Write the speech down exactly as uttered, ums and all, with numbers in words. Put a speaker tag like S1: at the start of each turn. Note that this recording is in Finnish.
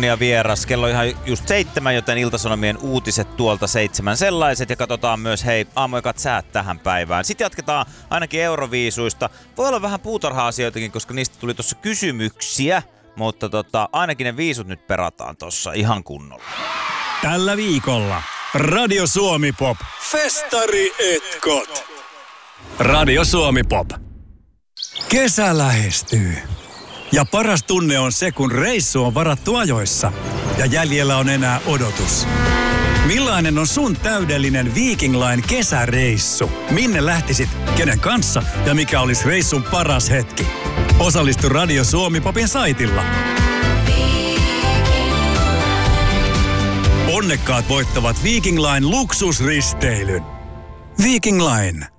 S1: kunniavieras. Kello on ihan just seitsemän, joten Ilta-Sanomien uutiset tuolta seitsemän sellaiset. Ja katsotaan myös, hei, aamuekat säät tähän päivään. Sitten jatketaan ainakin euroviisuista. Voi olla vähän puutarha-asioitakin, koska niistä tuli tuossa kysymyksiä. Mutta tota, ainakin ne viisut nyt perataan tossa ihan kunnolla.
S2: Tällä viikolla Radio Suomi Pop. Festari etkot. Radio Suomi Pop. Kesä lähestyy. Ja paras tunne on se, kun reissu on varattu ajoissa ja jäljellä on enää odotus. Millainen on sun täydellinen Viking Line kesäreissu? Minne lähtisit, kenen kanssa ja mikä olisi reissun paras hetki? Osallistu Radio Suomi Popin saitilla. Onnekkaat voittavat Viking Line luksusristeilyn. Viking Line.